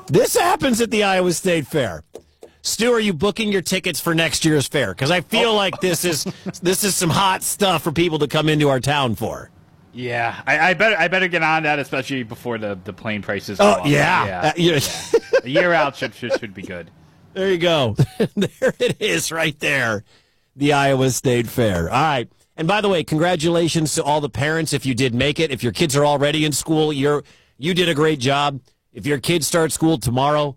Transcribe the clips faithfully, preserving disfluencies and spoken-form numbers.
This happens at the Iowa State Fair. Stu, are you booking your tickets for next year's fair? Because I feel oh. like this is this is some hot stuff for people to come into our town for. Yeah, I, I better I better get on that, especially before the, the plane prices. Oh yeah, yeah. Uh, yeah. A year out should, should should be good. There you go. There it is, right there, the Iowa State Fair. All right, and by the way, congratulations to all the parents if you did make it. If your kids are already in school, you're you did a great job. If your kids start school tomorrow,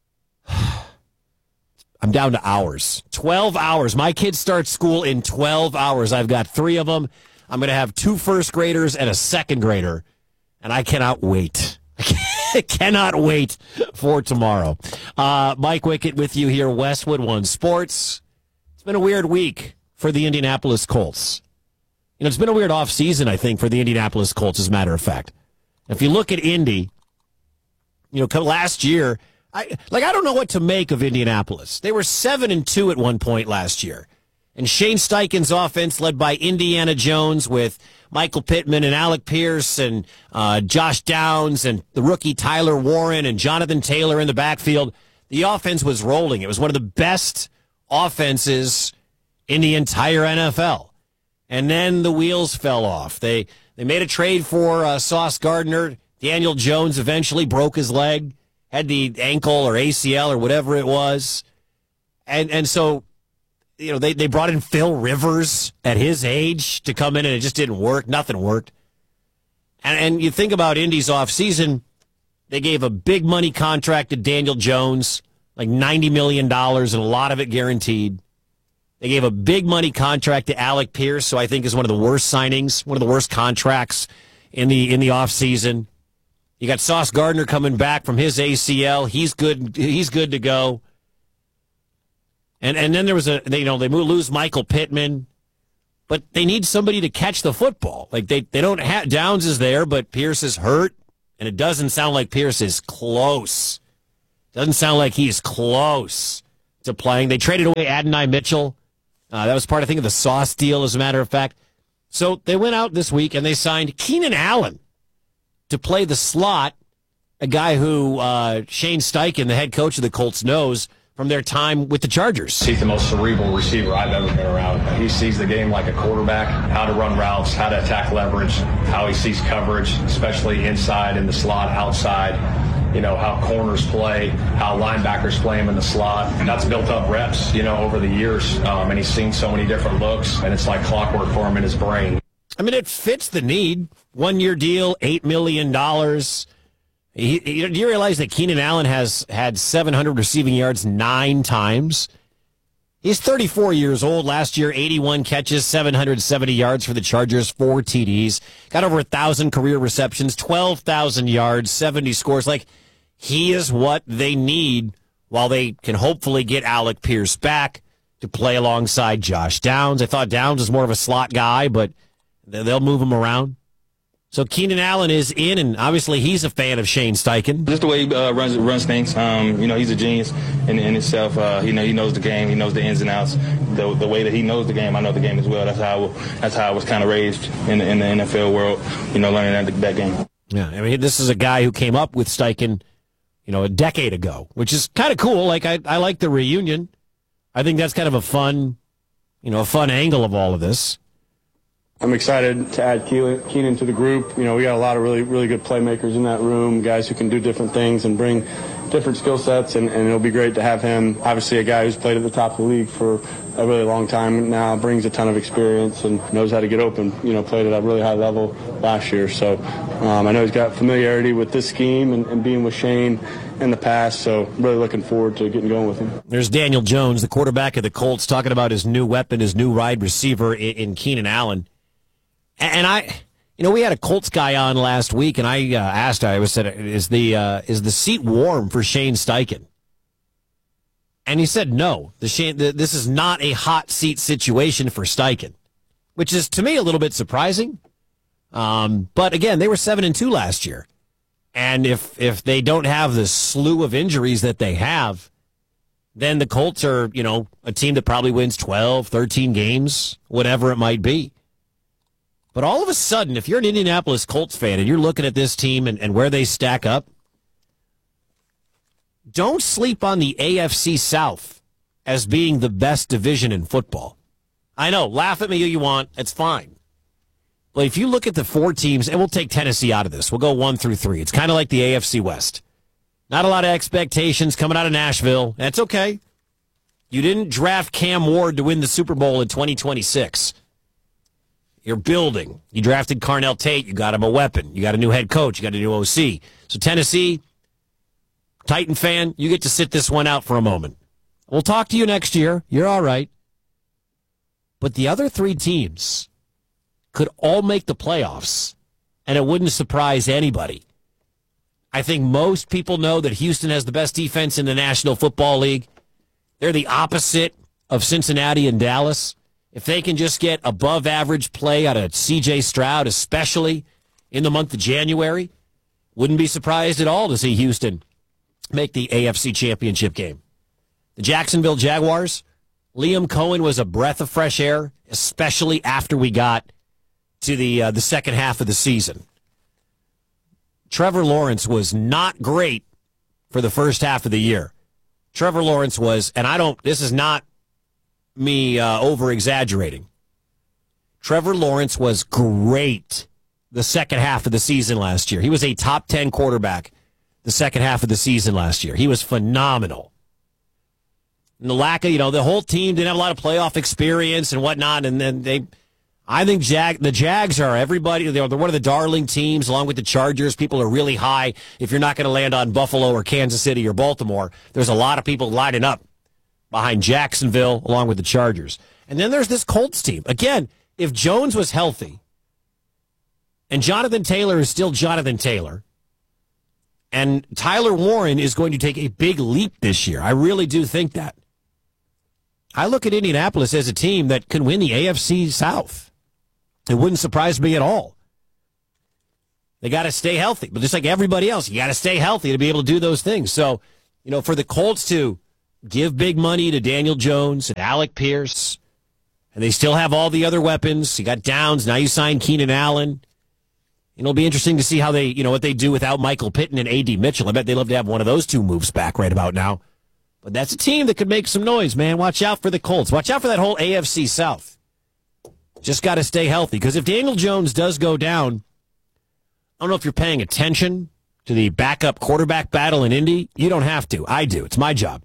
I'm down to hours. twelve hours. My kids start school in twelve hours. I've got three of them. I'm going to have two first graders and a second grader, and I cannot wait. I cannot wait for tomorrow. Uh, Mike Wickett with you here, Westwood One Sports. It's been a weird week for the Indianapolis Colts. You know, it's been a weird offseason, I think, for the Indianapolis Colts, as a matter of fact. If you look at Indy, you know, last year, I like I don't know what to make of Indianapolis. They were seven and two at one point last year. And Shane Steichen's offense, led by Indiana Jones, with Michael Pittman and Alec Pierce and uh, Josh Downs and the rookie Tyler Warren and Jonathan Taylor in the backfield, the offense was rolling. It was one of the best offenses in the entire N F L. And then the wheels fell off. They they made a trade for uh, Sauce Gardner. Daniel Jones eventually broke his leg, had the ankle or A C L or whatever it was. And and so, you know, they, they brought in Phil Rivers at his age to come in, and it just didn't work. Nothing worked. And, and you think about Indy's offseason, they gave a big money contract to Daniel Jones, like ninety million dollars, and a lot of it guaranteed. They gave a big money contract to Alec Pierce, who I think is one of the worst signings, one of the worst contracts in the in the offseason. You got Sauce Gardner coming back from his A C L. He's good. He's good to go. And and then there was a they, you know they lose Michael Pittman, but they need somebody to catch the football. Like they they don't have Downs is there, but Pierce is hurt, and it doesn't sound like Pierce is close. Doesn't sound like he's close to playing. They traded away Adonai Mitchell. Uh, that was part, I think, of the Sauce deal, as a matter of fact. So they went out this week and they signed Keenan Allen to play the slot, a guy who uh, Shane Steichen, the head coach of the Colts, knows from their time with the Chargers. He's the most cerebral receiver I've ever been around. He sees the game like a quarterback, how to run routes, how to attack leverage, how he sees coverage, especially inside in the slot, outside, you know, how corners play, how linebackers play him in the slot. And that's built up reps, you know, over the years. Um, and he's seen so many different looks, and it's like clockwork for him in his brain. I mean, it fits the need. One-year deal, eight million dollars. He, he, do you realize that Keenan Allen has had seven hundred receiving yards nine times? He's thirty-four years old. Last year, eighty-one catches, seven hundred seventy yards for the Chargers, four T Ds. Got over one thousand career receptions, twelve thousand yards, seventy scores. Like, he is what they need while they can hopefully get Alec Pierce back to play alongside Josh Downs. I thought Downs was more of a slot guy, but they'll move him around. So Keenan Allen is in, and obviously he's a fan of Shane Steichen. Just the way he uh, runs runs things. Um, you know, he's a genius in, in himself. Uh, you know, he knows the game. He knows the ins and outs. The, the way that he knows the game, I know the game as well. That's how that's how I was kind of raised in the, in the N F L world. You know, learning that that game. Yeah, I mean, this is a guy who came up with Steichen, you know, a decade ago, which is kind of cool. Like I, I like the reunion. I think that's kind of a fun, you know, a fun angle of all of this. I'm excited to add Keenan to the group. You know, we got a lot of really, really good playmakers in that room, guys who can do different things and bring different skill sets, and, and it'll be great to have him. Obviously, a guy who's played at the top of the league for a really long time now, brings a ton of experience and knows how to get open. You know, played at a really high level last year. So um, I know he's got familiarity with this scheme and, and being with Shane in the past, so really looking forward to getting going with him. There's Daniel Jones, the quarterback of the Colts, talking about his new weapon, his new wide receiver in, in Keenan Allen. And I, you know, we had a Colts guy on last week, and I uh, asked, I was said, is the uh, is the seat warm for Shane Steichen? And he said no. The Shane, the, this is not a hot seat situation for Steichen, which is to me a little bit surprising. Um, but again, they were seven and two last year, and if if they don't have the slew of injuries that they have, then the Colts are, you know, a team that probably wins twelve, thirteen games, whatever it might be. But all of a sudden, if you're an Indianapolis Colts fan and you're looking at this team and, and where they stack up, don't sleep on the A F C South as being the best division in football. I know, laugh at me all you want. It's fine. But if you look at the four teams, and we'll take Tennessee out of this. We'll go one through three. It's kind of like the A F C West. Not a lot of expectations coming out of Nashville. That's okay. You didn't draft Cam Ward to win the Super Bowl in twenty twenty-six. You're building. You drafted Carnell Tate. You got him a weapon. You got a new head coach. You got a new O C. So Tennessee, Titan fan, you get to sit this one out for a moment. We'll talk to you next year. You're all right. But the other three teams could all make the playoffs, and it wouldn't surprise anybody. I think most people know that Houston has the best defense in the National Football League. They're the opposite of Cincinnati and Dallas. If they can just get above average play out of C J Stroud, especially in the month of January, wouldn't be surprised at all to see Houston make the A F C Championship game. The Jacksonville Jaguars, Liam Cohen was a breath of fresh air, especially after we got to the uh, the second half of the season. Trevor Lawrence was not great for the first half of the year. Trevor Lawrence was, and I don't, this is not me uh, over-exaggerating. Trevor Lawrence was great the second half of the season last year. He was a top ten quarterback the second half of the season last year. He was phenomenal. And the lack of, you know, the whole team didn't have a lot of playoff experience and whatnot, and then they... I think Jag, the Jags are everybody. They're one of the darling teams, along with the Chargers. People are really high. If you're not going to land on Buffalo or Kansas City or Baltimore, there's a lot of people lining up behind Jacksonville, along with the Chargers. And then there's this Colts team. Again, if Jones was healthy, and Jonathan Taylor is still Jonathan Taylor, and Tyler Warren is going to take a big leap this year, I really do think that. I look at Indianapolis as a team that can win the A F C South. It wouldn't surprise me at all. They got to stay healthy. But just like everybody else, you got to stay healthy to be able to do those things. So, you know, for the Colts to give big money to Daniel Jones and Alec Pierce, and they still have all the other weapons. You got Downs. Now you signed Keenan Allen. It'll be interesting to see how they, you know, what they do without Michael Pittman and A D Mitchell. I bet they'd love to have one of those two moves back right about now. But that's a team that could make some noise, man. Watch out for the Colts. Watch out for that whole A F C South. Just got to stay healthy. Because if Daniel Jones does go down, I don't know if you're paying attention to the backup quarterback battle in Indy. You don't have to. I do. It's my job.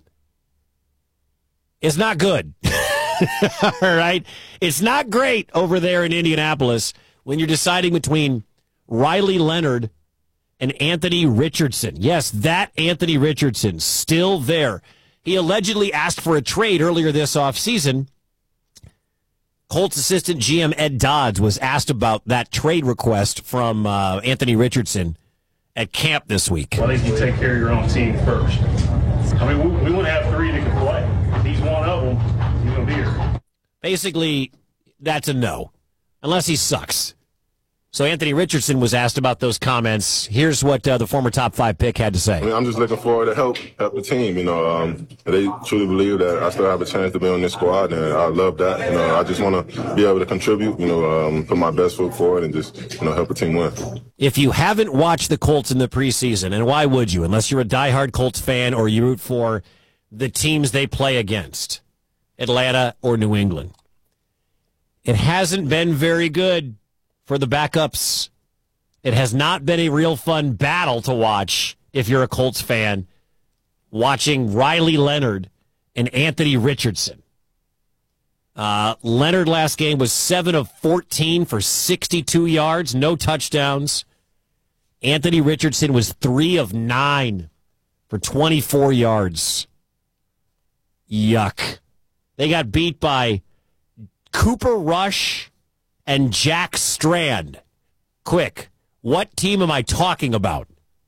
It's not good. All right? It's not great over there in Indianapolis when you're deciding between Riley Leonard and Anthony Richardson. Yes, that Anthony Richardson, still there. He allegedly asked for a trade earlier this offseason. Colts assistant G M Ed Dodds was asked about that trade request from uh, Anthony Richardson at camp this week. Well, I think you take care of your own team first. I mean, we, we want to have three that can play. If he's one of them, he's going to be here. Basically, that's a no, unless he sucks. So Anthony Richardson was asked about those comments. Here's what uh, the former top five pick had to say. I mean, I'm just looking forward to help help the team. You know, um, they truly believe that I still have a chance to be on this squad, and I love that. You know, I just want to be able to contribute. You know, um, put my best foot forward and just you know help the team win. If you haven't watched the Colts in the preseason, and why would you, unless you're a diehard Colts fan or you root for the teams they play against, Atlanta or New England, it hasn't been very good for the backups. It has not been a real fun battle to watch if you're a Colts fan, watching Riley Leonard and Anthony Richardson. Uh, Leonard last game was seven of fourteen for sixty-two yards, no touchdowns. Anthony Richardson was three of nine for twenty-four yards. Yuck. They got beat by Cooper Rush and Jack Strand. Quick, what team am I talking about?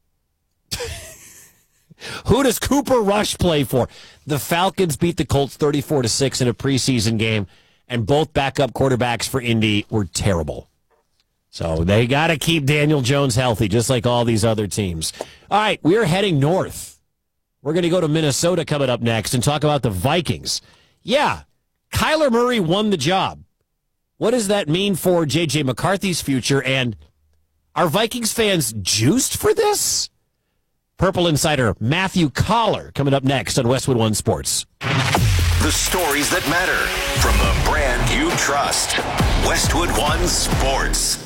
Who does Cooper Rush play for? The Falcons beat the Colts thirty-four to six in a preseason game, and both backup quarterbacks for Indy were terrible. So they got to keep Daniel Jones healthy, just like all these other teams. All right, we're heading north. We're going to go to Minnesota coming up next and talk about the Vikings. Yeah, Kyler Murray won the job. What does that mean for J J McCarthy's future? And are Vikings fans juiced for this? Purple Insider Matthew Collar coming up next on Westwood One Sports. The stories that matter from the brand you trust. Westwood One Sports.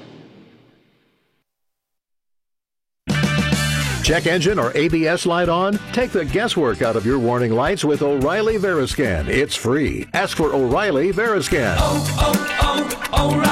Check engine or A B S light on? Take the guesswork out of your warning lights with O'Reilly Veriscan. It's free. Ask for O'Reilly Veriscan. Oh,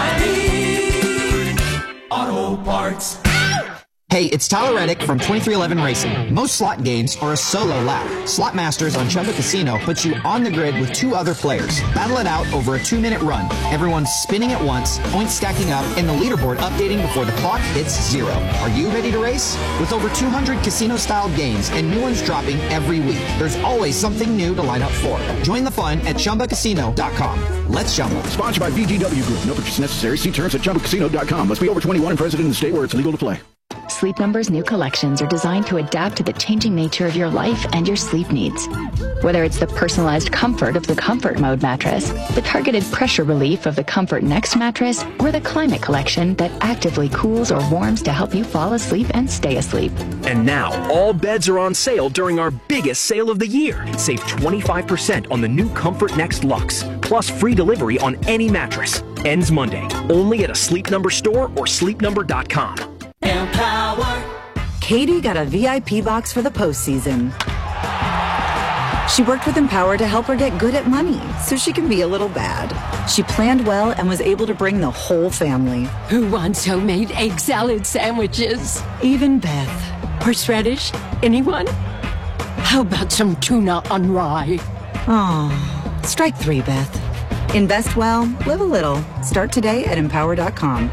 oh, oh, O'Reilly Auto Parts. Hey, it's Tyler Reddick from twenty-three eleven Racing. Most slot games are a solo lap. Slot Masters on Chumba Casino puts you on the grid with two other players. Battle it out over a two-minute run. Everyone's spinning at once, points stacking up, and the leaderboard updating before the clock hits zero. Are you ready to race? With over two hundred casino-style games and new ones dropping every week, there's always something new to line up for. Join the fun at Chumba Casino dot com. Let's Chumba. Sponsored by V G W Group. No purchase necessary. See terms at Chumba Casino dot com. Must be over twenty-one and present in the state where it's legal to play. Sleep Number's new collections are designed to adapt to the changing nature of your life and your sleep needs. Whether it's the personalized comfort of the Comfort Mode mattress, the targeted pressure relief of the Comfort Next mattress, or the Climate Collection that actively cools or warms to help you fall asleep and stay asleep. And now, all beds are on sale during our biggest sale of the year. Save twenty-five percent on the new Comfort Next Luxe, plus free delivery on any mattress. Ends Monday, only at a Sleep Number store or sleep number dot com. Empower. Katie got a V I P box for the postseason. She worked with Empower to help her get good at money so she can be a little bad. She planned well and was able to bring the whole family. Who wants homemade egg salad sandwiches? Even Beth. Horseradish? Anyone? How about some tuna on rye? Oh, strike three, Beth. Invest well, live a little. Start today at empower dot com.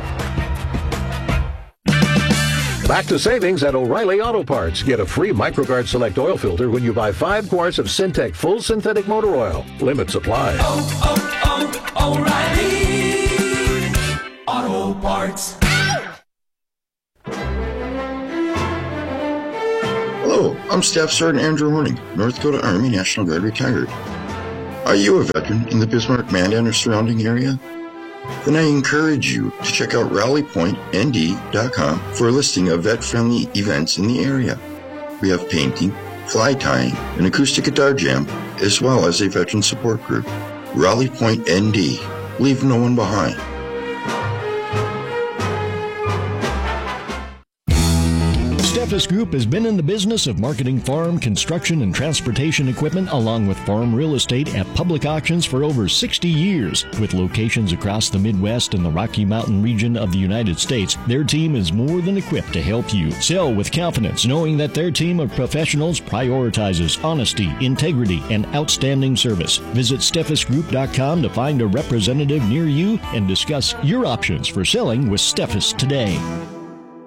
Back to savings at O'Reilly Auto Parts. Get a free MicroGuard Select oil filter when you buy five quarts of Syntec full synthetic motor oil. Limit supply. Oh, oh, oh, O'Reilly Auto Parts. Hello, I'm Staff Sergeant Andrew Horning, North Dakota Army National Guard retired. Are you a veteran in the Bismarck, Mandan, or surrounding area? Then I encourage you to check out rally point N D dot com for a listing of vet-friendly events in the area. We have painting, fly tying, an acoustic guitar jam, as well as a veteran support group. Rally Point N D. Leave no one behind. Steffes Group has been in the business of marketing farm, construction, and transportation equipment along with farm real estate at public auctions for over sixty years. With locations across the Midwest and the Rocky Mountain region of the United States, their team is more than equipped to help you. Sell with confidence, knowing that their team of professionals prioritizes honesty, integrity, and outstanding service. Visit Steffes Group dot com to find a representative near you and discuss your options for selling with Steffes today.